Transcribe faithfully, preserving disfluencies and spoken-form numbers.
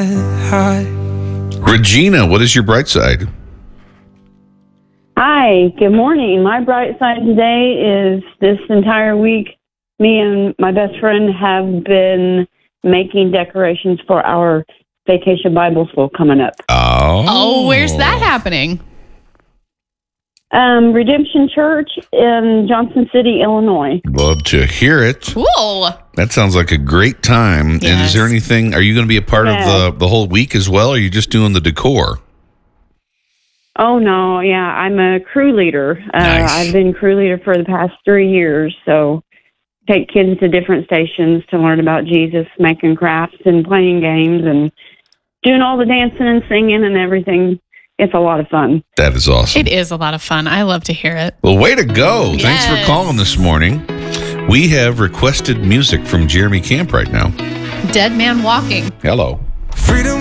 high. Regina, what is your bright side? Hi, good morning. My bright side today is this entire week, me and my best friend have been making decorations for our Vacation Bible School coming up. Oh. Oh, where's that happening? Um, Redemption Church in Johnson City, Illinois. Love to hear it. Cool. That sounds like a great time. And is Yes. there anything, are you going to be a part Yeah. of the, the whole week as well? Or are you just doing the decor? Oh, no, yeah, I'm a crew leader. Uh, Nice. I've been crew leader for the past three years, so take kids to different stations to learn about Jesus, making crafts and playing games and doing all the dancing and singing and everything. It's a lot of fun. That is awesome. It is a lot of fun. I love to hear it. Well, way to go. Thanks for Yes. calling this morning. We have requested music from Jeremy Camp right now. Dead Man Walking. Hello. Freedom